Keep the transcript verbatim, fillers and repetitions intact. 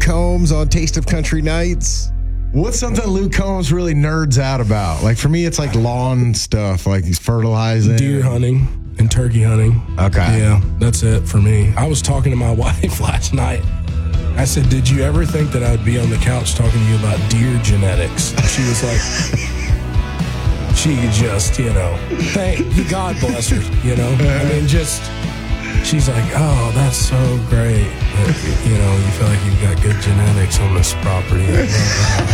Combs on Taste of Country Nights. What's something Luke Combs really nerds out about? Like for me, it's like lawn stuff, like he's fertilizing. Deer hunting and turkey hunting. Okay. Yeah, that's it for me. I was talking to my wife last night. I said, did you ever think that I would be on the couch talking to you about deer genetics? And she was like, she just, you know, thank God bless her, you know? I mean, just, she's like, oh, that's so great. That, you know, you feel like you've got good genetics on this property. I love that.